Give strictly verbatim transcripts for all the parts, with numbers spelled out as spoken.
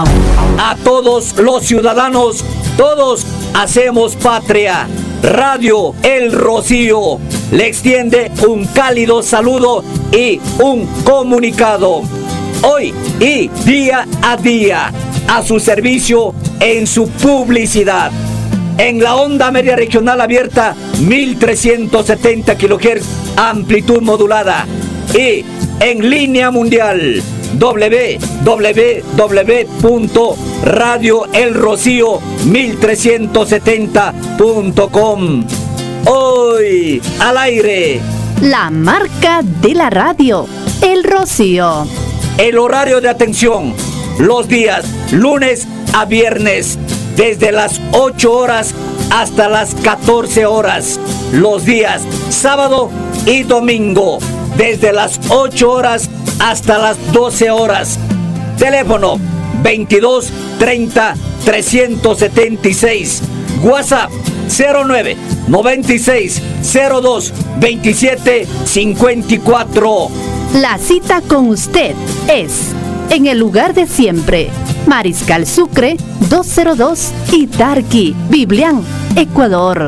A todos los ciudadanos, todos hacemos patria. Radio El Rocío le extiende un cálido saludo y un comunicado. Hoy y día a día, a su servicio en su publicidad. En la onda media regional abierta, mil trescientos setenta kilohertz, amplitud modulada. Y en línea mundial, doble u doble u doble u punto radio el rocío mil trescientos setenta punto com. Hoy al aire, la marca de la radio, El Rocío. El horario de atención, los días lunes a viernes, desde las ocho horas hasta las catorce horas. Los días sábado y domingo, desde las ocho horas hasta las doce horas. Teléfono veintidós treinta trescientos setenta y seis. WhatsApp cero nueve noventa y seis cero dos veintisiete cincuenta y cuatro. La cita con usted es en el lugar de siempre. Mariscal Sucre doscientos dos Itarqui, Biblián, Ecuador.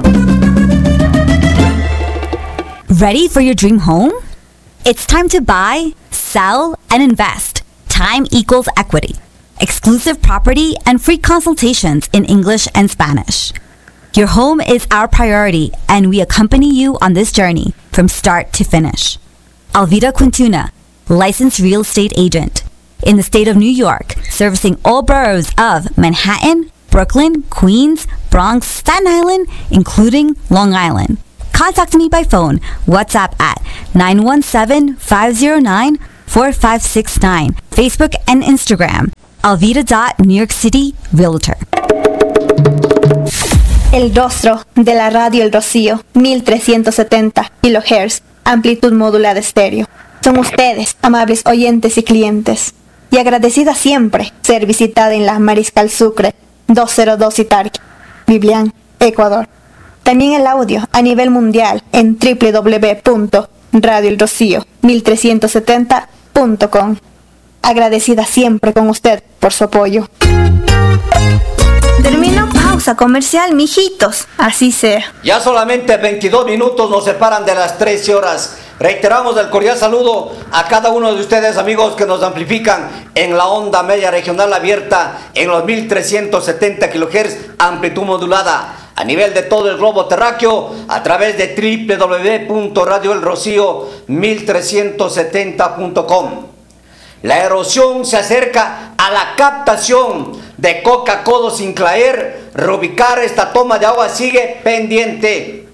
Ready for your dream home? It's time to buy, sell, and invest. Time equals equity. Exclusive property and free consultations in English and Spanish. Your home is our priority, and we accompany you on this journey from start to finish. Alvida Quintuna, licensed real estate agent. In the state of New York, servicing all boroughs of Manhattan, Brooklyn, Queens, Bronx, Staten Island, including Long Island. Contact me by phone, WhatsApp at nine one seven, five zero nine, four five six nine. Facebook and Instagram, Alvida dot New York City Realtor. El rostro de la radio El Rocío, mil trescientos setenta kilohertz, amplitud modulada estéreo. Son ustedes, amables oyentes y clientes, y agradecida siempre ser visitada en la Mariscal Sucre doscientos dos Itarqui, Biblián, Ecuador. También el audio a nivel mundial en doble u doble u doble u punto radio el rocío mil trescientos setenta punto com. Agradecida siempre con usted por su apoyo. Terminó pausa comercial, mijitos. Así sea. Ya solamente veintidós minutos nos separan de las trece horas. Reiteramos el cordial saludo a cada uno de ustedes, amigos, que nos amplifican en la onda media regional abierta en los mil trescientos setenta kilohertz, amplitud modulada. A nivel de todo el globo terráqueo, a través de doble u doble u doble u punto radio el rocío mil trescientos setenta punto com. La erosión se acerca a la captación de Coca-Cola Sinclair. Reubicar esta toma de agua sigue pendiente.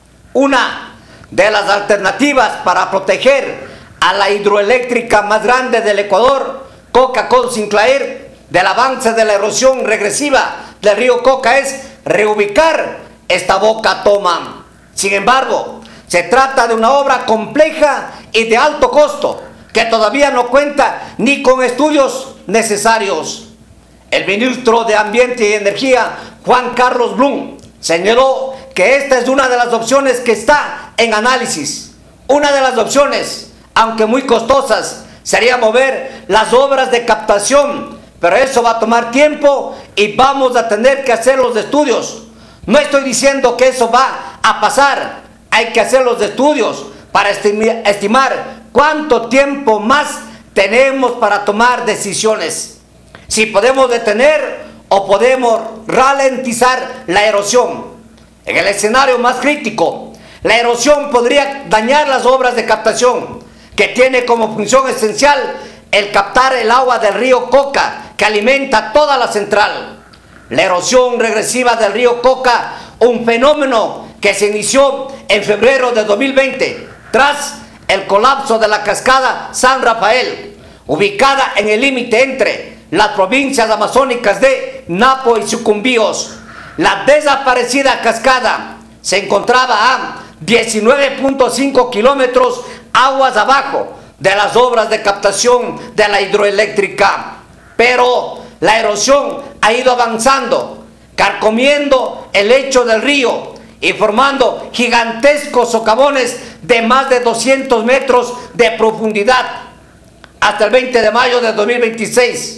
Una de las alternativas para proteger a la hidroeléctrica más grande del Ecuador, Coca-Cola Sinclair, del avance de la erosión regresiva del río Coca es reubicar esta boca toma. Sin embargo, se trata de una obra compleja y de alto costo que todavía no cuenta ni con estudios necesarios. El ministro de Ambiente y Energía, Juan Carlos Blum, señaló que esta es una de las opciones que está en análisis. Una de las opciones, aunque muy costosas, sería mover las obras de captación, pero eso va a tomar tiempo y vamos a tener que hacer los estudios. No estoy diciendo que eso va a pasar, hay que hacer los estudios para estimar cuánto tiempo más tenemos para tomar decisiones. Si podemos detener o podemos ralentizar la erosión. En el escenario más crítico, la erosión podría dañar las obras de captación, que tiene como función esencial el captar el agua del río Coca, que alimenta toda la central. La erosión regresiva del río Coca, un fenómeno que se inició en febrero de dos mil veinte, tras el colapso de la cascada San Rafael, ubicada en el límite entre las provincias amazónicas de Napo y Sucumbíos. La desaparecida cascada se encontraba a diecinueve punto cinco kilómetros aguas abajo de las obras de captación de la hidroeléctrica. Pero la erosión ha ido avanzando, carcomiendo el lecho del río y formando gigantescos socavones de más de doscientos metros de profundidad. Hasta el veinte de mayo de dos mil veintiséis,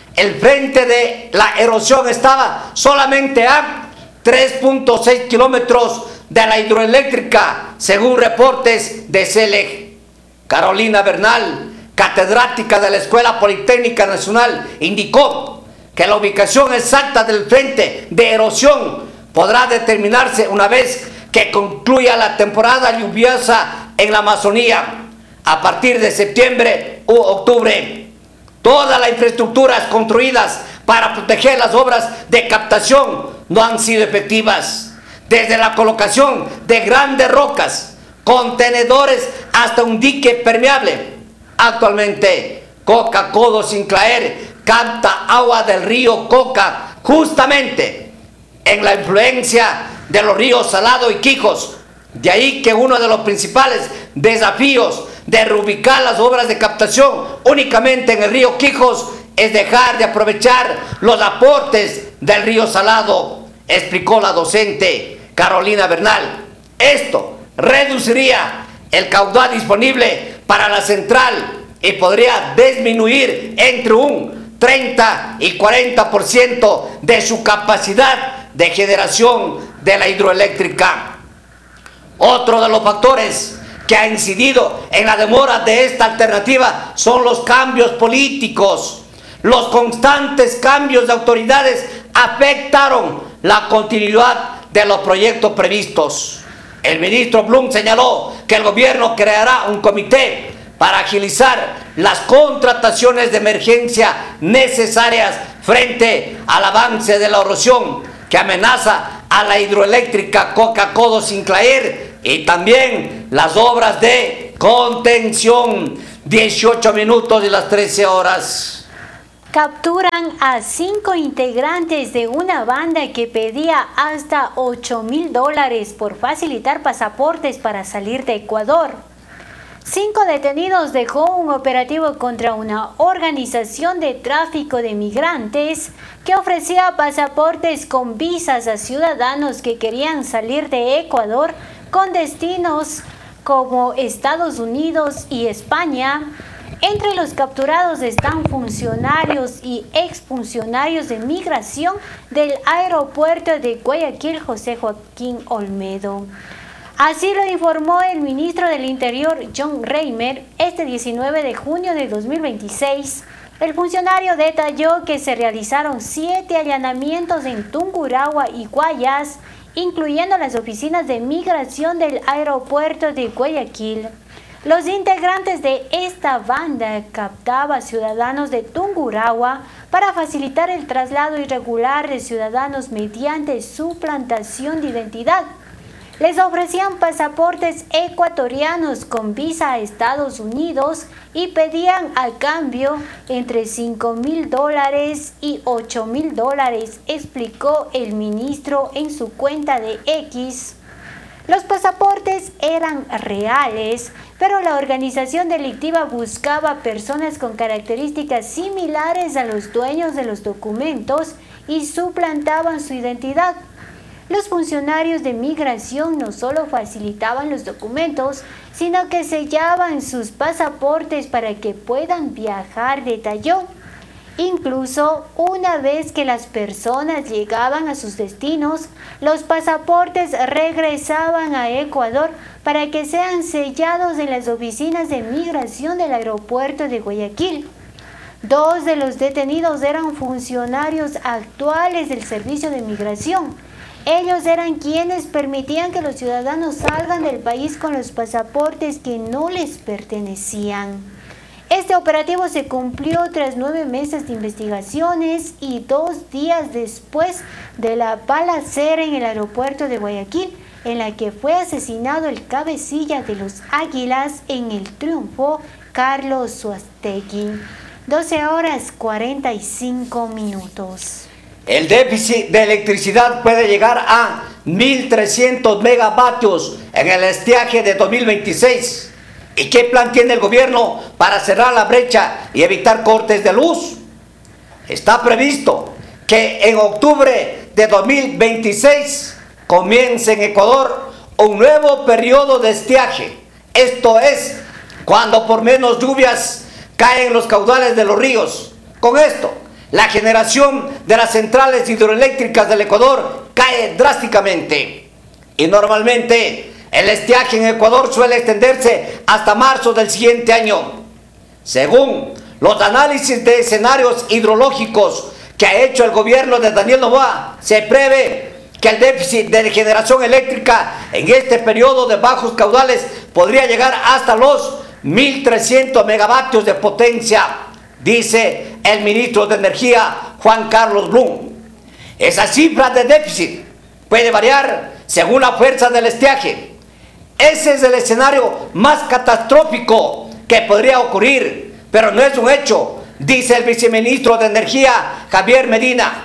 el frente de la erosión estaba solamente a tres punto seis kilómetros de la hidroeléctrica, según reportes de C E L E G. Carolina Bernal, catedrática de la Escuela Politécnica Nacional, indicó que la ubicación exacta del frente de erosión podrá determinarse una vez que concluya la temporada lluviosa en la Amazonía a partir de septiembre u octubre. Todas las infraestructuras construidas para proteger las obras de captación no han sido efectivas, desde la colocación de grandes rocas, contenedores hasta un dique permeable. Actualmente, Coca-Codo Sinclair capta agua del río Coca justamente en la influencia de los ríos Salado y Quijos. De ahí que uno de los principales desafíos de reubicar las obras de captación únicamente en el río Quijos es dejar de aprovechar los aportes del río Salado, explicó la docente Carolina Bernal. Esto reduciría el caudal disponible para la central y podría disminuir entre un treinta y cuarenta por ciento de su capacidad de generación de la hidroeléctrica. Otro de los factores que ha incidido en la demora de esta alternativa son los cambios políticos. Los constantes cambios de autoridades afectaron la continuidad de los proyectos previstos. El ministro Blum señaló que el gobierno creará un comité para agilizar las contrataciones de emergencia necesarias frente al avance de la erosión que amenaza a la hidroeléctrica Coca-Codo Sinclair y también las obras de contención. dieciocho minutos y las trece horas. Capturan a cinco integrantes de una banda que pedía hasta ocho mil dólares por facilitar pasaportes para salir de Ecuador. Cinco detenidos dejó un operativo contra una organización de tráfico de migrantes que ofrecía pasaportes con visas a ciudadanos que querían salir de Ecuador con destinos como Estados Unidos y España. Entre los capturados están funcionarios y exfuncionarios de migración del aeropuerto de Guayaquil, José Joaquín Olmedo. Así lo informó el ministro del Interior, John Reimer, este diecinueve de junio de dos mil veintiséis. El funcionario detalló que se realizaron siete allanamientos en Tungurahua y Guayas, incluyendo las oficinas de migración del aeropuerto de Guayaquil. Los integrantes de esta banda captaban ciudadanos de Tungurahua para facilitar el traslado irregular de ciudadanos mediante suplantación de identidad. Les ofrecían pasaportes ecuatorianos con visa a Estados Unidos y pedían a cambio entre cinco mil dólares y ocho mil dólares, explicó el ministro en su cuenta de X. Los pasaportes eran reales, pero la organización delictiva buscaba personas con características similares a los dueños de los documentos y suplantaban su identidad. Los funcionarios de migración no solo facilitaban los documentos, sino que sellaban sus pasaportes para que puedan viajar, detalló. Incluso una vez que las personas llegaban a sus destinos, los pasaportes regresaban a Ecuador para que sean sellados en las oficinas de migración del aeropuerto de Guayaquil. Dos de los detenidos eran funcionarios actuales del Servicio de Migración. Ellos eran quienes permitían que los ciudadanos salgan del país con los pasaportes que no les pertenecían. Este operativo se cumplió tras nueve meses de investigaciones y dos días después de la balacera en el aeropuerto de Guayaquil, en la que fue asesinado el cabecilla de los Águilas en el Triunfo, Carlos Suastegui. doce horas cuarenta y cinco minutos. El déficit de electricidad puede llegar a mil trescientos megavatios en el estiaje de dos mil veintiséis. ¿Y qué plan tiene el gobierno para cerrar la brecha y evitar cortes de luz? Está previsto que en octubre de dos mil veintiséis comience en Ecuador un nuevo periodo de estiaje. Esto es, cuando por menos lluvias caen los caudales de los ríos. Con esto, la generación de las centrales hidroeléctricas del Ecuador cae drásticamente. Y normalmente el estiaje en Ecuador suele extenderse hasta marzo del siguiente año. Según los análisis de escenarios hidrológicos que ha hecho el gobierno de Daniel Noboa, se prevé que el déficit de generación eléctrica en este periodo de bajos caudales podría llegar hasta los mil trescientos megavatios de potencia, dice el ministro de Energía, Juan Carlos Blum. Esa cifra de déficit puede variar según la fuerza del estiaje. Ese es el escenario más catastrófico que podría ocurrir, pero no es un hecho, dice el viceministro de Energía, Javier Medina.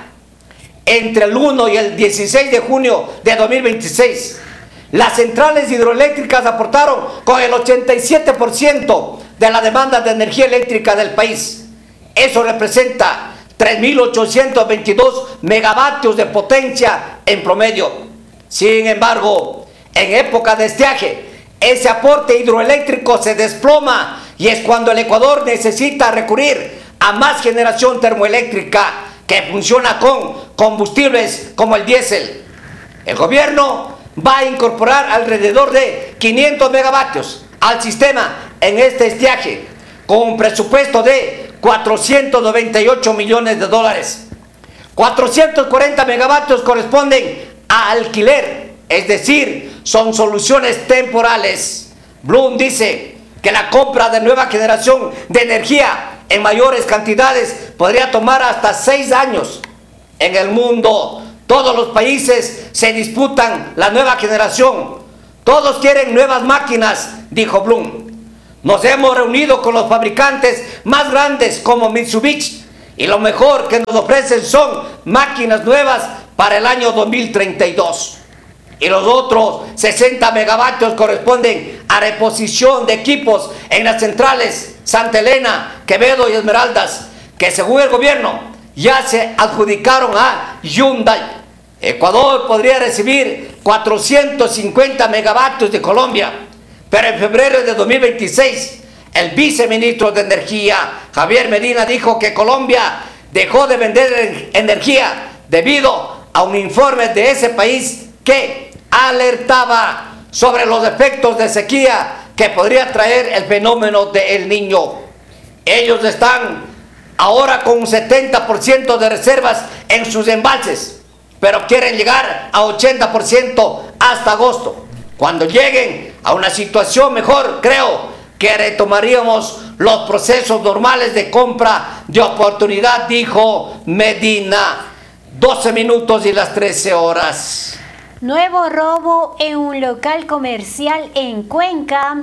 Entre el uno y el dieciséis de junio de dos mil veintiséis, las centrales hidroeléctricas aportaron con el ochenta y siete por ciento de la demanda de energía eléctrica del país. Eso representa tres mil ochocientos veintidós megavatios de potencia en promedio. Sin embargo, en época de estiaje, ese aporte hidroeléctrico se desploma y es cuando el Ecuador necesita recurrir a más generación termoeléctrica que funciona con combustibles como el diésel. El gobierno va a incorporar alrededor de quinientos megavatios al sistema en este estiaje, con un presupuesto de cuatrocientos noventa y ocho millones de dólares. cuatrocientos cuarenta megavatios corresponden a alquiler, es decir, son soluciones temporales. Blum dice que la compra de nueva generación de energía en mayores cantidades podría tomar hasta seis años. En el mundo, todos los países se disputan la nueva generación. Todos quieren nuevas máquinas, dijo Blum. Nos hemos reunido con los fabricantes más grandes como Mitsubishi y lo mejor que nos ofrecen son máquinas nuevas para el año dos mil treinta y dos. Y los otros sesenta megavatios corresponden a reposición de equipos en las centrales Santa Elena, Quevedo y Esmeraldas, que según el gobierno ya se adjudicaron a Hyundai. Ecuador podría recibir cuatrocientos cincuenta megavatios de Colombia, pero en febrero de dos mil veintiséis el viceministro de Energía, Javier Medina, dijo que Colombia dejó de vender energía debido a un informe de ese país que alertaba sobre los efectos de sequía que podría traer el fenómeno de El Niño. Ellos están ahora con un setenta por ciento de reservas en sus embalses, pero quieren llegar a ochenta por ciento hasta agosto. Cuando lleguen a una situación mejor, creo que retomaríamos los procesos normales de compra de oportunidad, dijo Medina. doce minutos y las trece horas. Nuevo robo en un local comercial en Cuenca.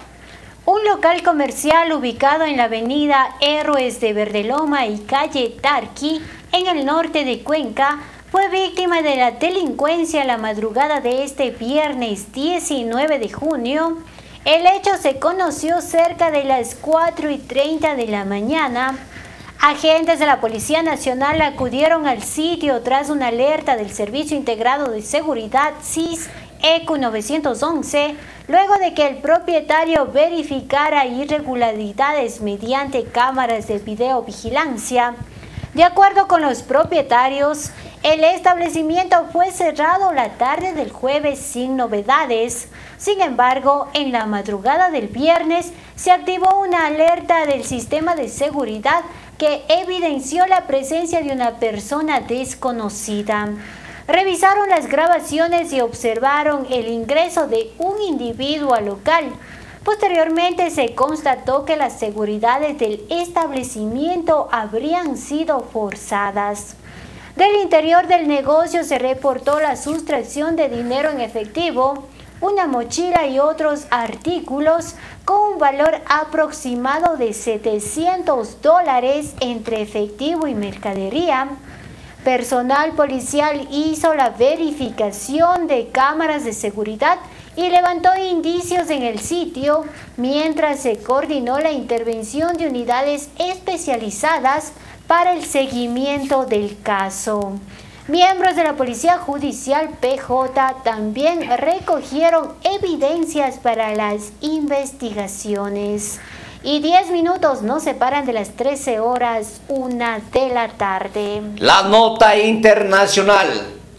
Un local comercial ubicado en la avenida Héroes de Verdeloma y calle Tarqui, en el norte de Cuenca, fue víctima de la delincuencia la madrugada de este viernes diecinueve de junio. El hecho se conoció cerca de las cuatro y treinta de la mañana. Agentes de la Policía Nacional acudieron al sitio tras una alerta del Servicio Integrado de Seguridad S I S E Q novecientos once, luego de que el propietario verificara irregularidades mediante cámaras de videovigilancia. De acuerdo con los propietarios, el establecimiento fue cerrado la tarde del jueves sin novedades. Sin embargo, en la madrugada del viernes se activó una alerta del sistema de seguridad que evidenció la presencia de una persona desconocida. Revisaron las grabaciones y observaron el ingreso de un individuo al local. Posteriormente se constató que las seguridades del establecimiento habrían sido forzadas. Del interior del negocio se reportó la sustracción de dinero en efectivo, una mochila y otros artículos con un valor aproximado de setecientos dólares entre efectivo y mercadería. Personal policial hizo la verificación de cámaras de seguridad y levantó indicios en el sitio, mientras se coordinó la intervención de unidades especializadas para el seguimiento del caso. Miembros de la Policía Judicial P J también recogieron evidencias para las investigaciones. y diez minutos nos separan de las trece horas, una de la tarde. La nota internacional.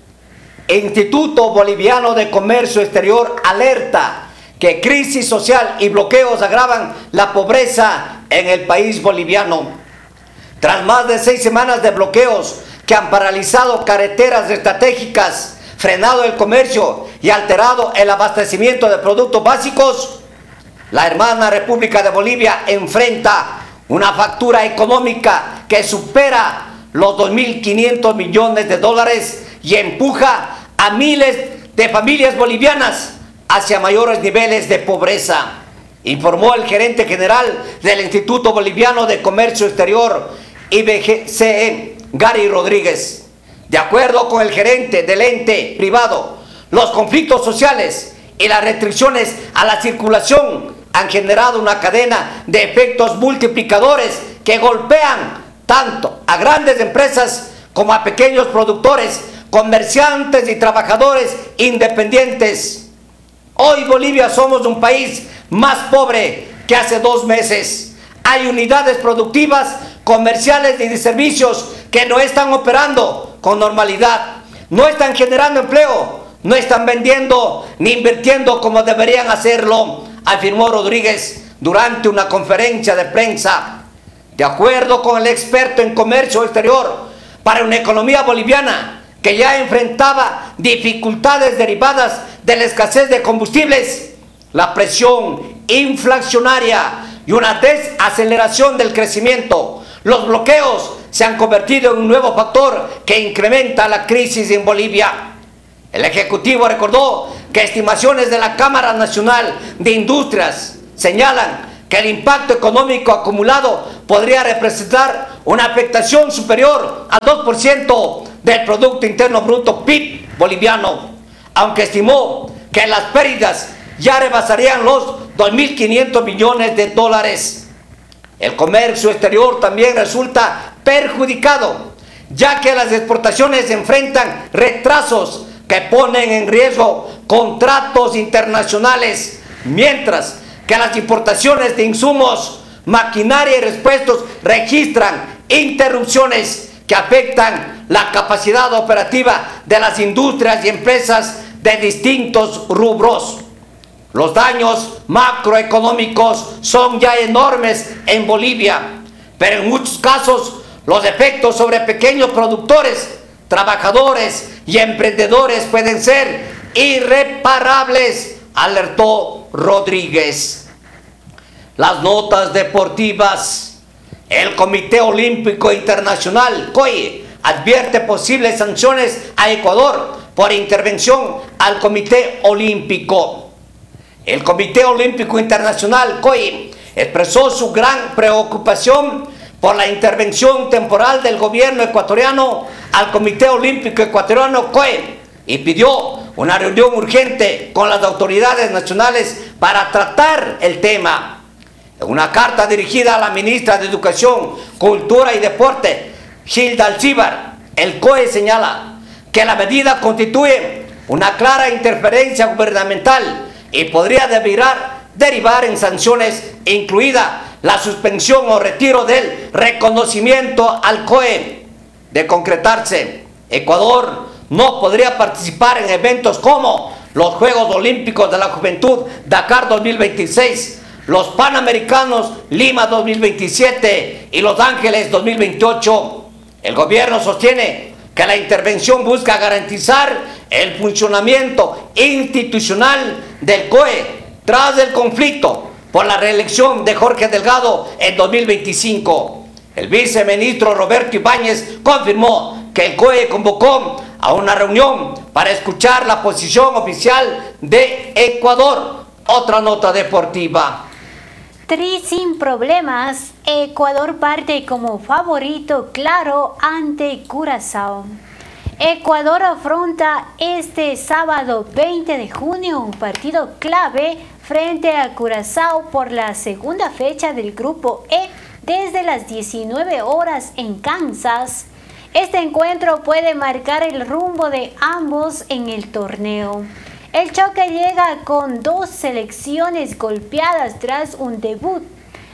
Instituto Boliviano de Comercio Exterior alerta que crisis social y bloqueos agravan la pobreza en el país boliviano. Tras más de seis semanas de bloqueos que han paralizado carreteras estratégicas, frenado el comercio y alterado el abastecimiento de productos básicos, la hermana República de Bolivia enfrenta una factura económica que supera los dos mil quinientos millones de dólares y empuja a miles de familias bolivianas hacia mayores niveles de pobreza, informó el gerente general del Instituto Boliviano de Comercio Exterior, I B G C E, Gary Rodríguez. De acuerdo con el gerente del ente privado, los conflictos sociales y las restricciones a la circulación han generado una cadena de efectos multiplicadores que golpean tanto a grandes empresas como a pequeños productores, comerciantes y trabajadores independientes. Hoy Bolivia somos un país más pobre que hace dos meses. Hay unidades productivas, comerciales y de servicios que no están operando con normalidad, no están generando empleo, no están vendiendo ni invirtiendo como deberían hacerlo, afirmó Rodríguez durante una conferencia de prensa. De acuerdo con el experto en comercio exterior, para una economía boliviana que ya enfrentaba dificultades derivadas de la escasez de combustibles, la presión inflacionaria y una desaceleración del crecimiento, los bloqueos se han convertido en un nuevo factor que incrementa la crisis en Bolivia. El Ejecutivo recordó que estimaciones de la Cámara Nacional de Industrias señalan que el impacto económico acumulado podría representar una afectación superior al dos por ciento del Producto Interno Bruto P I B boliviano, aunque estimó que las pérdidas ya rebasarían los dos mil quinientos millones de dólares. El comercio exterior también resulta perjudicado, ya que las exportaciones enfrentan retrasos que ponen en riesgo contratos internacionales, mientras que las importaciones de insumos, maquinaria y repuestos registran interrupciones que afectan la capacidad operativa de las industrias y empresas de distintos rubros. Los daños macroeconómicos son ya enormes en Bolivia, pero en muchos casos los efectos sobre pequeños productores, trabajadores y emprendedores pueden ser irreparables, alertó Rodríguez. Las notas deportivas. El Comité Olímpico Internacional, C O I, advierte posibles sanciones a Ecuador por intervención al Comité Olímpico. El Comité Olímpico Internacional, C O I, expresó su gran preocupación por la intervención temporal del gobierno ecuatoriano al Comité Olímpico Ecuatoriano, C O I, y pidió una reunión urgente con las autoridades nacionales para tratar el tema. En una carta dirigida a la ministra de Educación, Cultura y Deporte, Gilda Alcíbar, el C O I señala que la medida constituye una clara interferencia gubernamental y podría derivar, derivar en sanciones, incluida la suspensión o retiro del reconocimiento al C O I. De concretarse, Ecuador no podría participar en eventos como los Juegos Olímpicos de la Juventud Dakar dos mil veintiséis, los Panamericanos Lima dos mil veintisiete y Los Ángeles dos mil veintiocho. El gobierno sostiene que la intervención busca garantizar el funcionamiento institucional del C O I tras el conflicto por la reelección de Jorge Delgado en dos mil veinticinco. El viceministro Roberto Ibáñez confirmó que el C O I convocó a una reunión para escuchar la posición oficial de Ecuador. Otra nota deportiva. Tri sin problemas, Ecuador parte como favorito claro ante Curazao. Ecuador afronta este sábado veinte de junio un partido clave frente a Curazao por la segunda fecha del Grupo E desde las diecinueve horas en Kansas. Este encuentro puede marcar el rumbo de ambos en el torneo. El choque llega con dos selecciones golpeadas tras un debut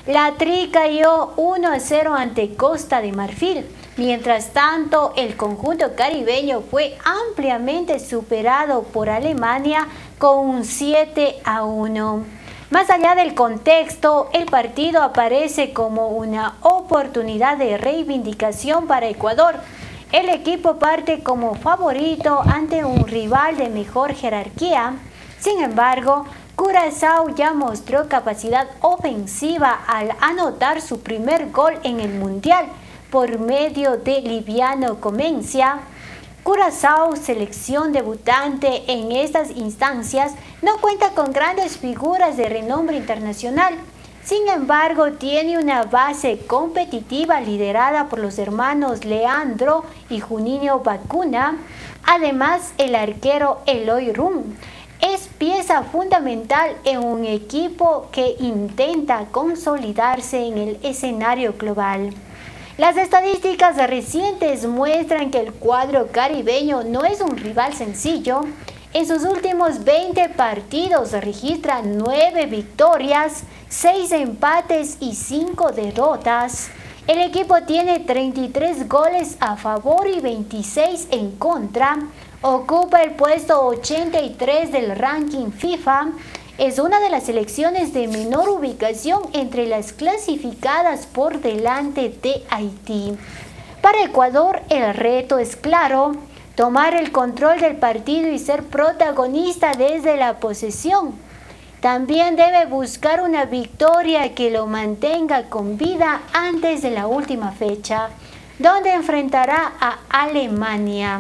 La Tri cayó uno a cero ante Costa de Marfil. Mientras tanto, el conjunto caribeño fue ampliamente superado por Alemania con un siete a uno. Más allá del contexto, el partido aparece como una oportunidad de reivindicación para Ecuador. El equipo parte como favorito ante un rival de mejor jerarquía. Sin embargo, Curazao ya mostró capacidad ofensiva al anotar su primer gol en el Mundial por medio de Liviano Comencia. Curazao, selección debutante en estas instancias, no cuenta con grandes figuras de renombre internacional. Sin embargo, tiene una base competitiva liderada por los hermanos Leandro y Juninho Bacuna. Además, el arquero Eloy Rum es pieza fundamental en un equipo que intenta consolidarse en el escenario global. Las estadísticas recientes muestran que el cuadro caribeño no es un rival sencillo. En sus últimos veinte partidos registra nueve victorias, seis empates y cinco derrotas. El equipo tiene treinta y tres goles a favor y veintiséis en contra. Ocupa el puesto ochenta y tres del ranking FIFA. Es una de las selecciones de menor ubicación entre las clasificadas por delante de Haití. Para Ecuador, el reto es claro: tomar el control del partido y ser protagonista desde la posesión. También debe buscar una victoria que lo mantenga con vida antes de la última fecha, donde enfrentará a Alemania.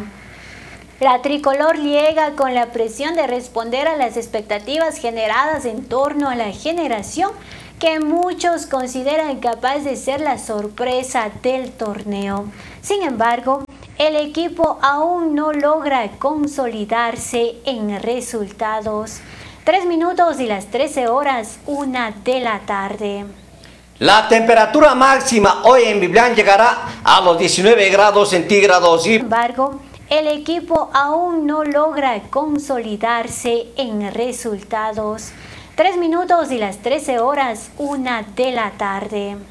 La tricolor llega con la presión de responder a las expectativas generadas en torno a la generación que muchos consideran capaz de ser la sorpresa del torneo. Sin embargo, el equipo aún no logra consolidarse en resultados. Tres minutos y las trece horas, una de la tarde. La temperatura máxima hoy en Biblián llegará a los diecinueve grados centígrados. Sin embargo, el equipo aún no logra consolidarse en resultados. Tres minutos y las trece horas, una de la tarde.